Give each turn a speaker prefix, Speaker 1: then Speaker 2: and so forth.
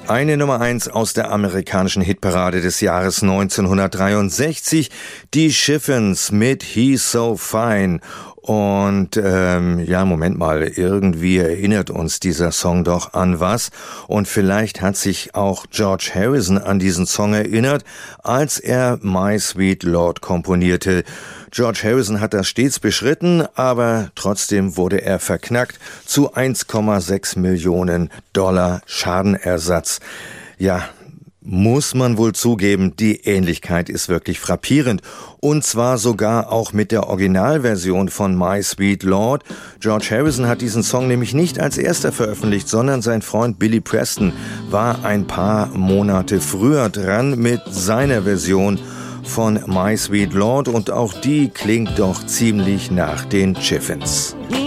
Speaker 1: Eine Nummer 1 aus der amerikanischen Hitparade des Jahres 1963, die Chiffons mit He's So Fine. Und Moment mal, irgendwie erinnert uns dieser Song doch an was. Und vielleicht hat sich auch George Harrison an diesen Song erinnert, als er My Sweet Lord komponierte. George Harrison hat das stets beschritten, aber trotzdem wurde er verknackt zu 1,6 Millionen Dollar Schadenersatz. Ja, muss man wohl zugeben, die Ähnlichkeit ist wirklich frappierend. Und zwar sogar auch mit der Originalversion von My Sweet Lord. George Harrison hat diesen Song nämlich nicht als erster veröffentlicht, sondern sein Freund Billy Preston war ein paar Monate früher dran mit seiner Version von My Sweet Lord. Und auch die klingt doch ziemlich nach den Chiffons.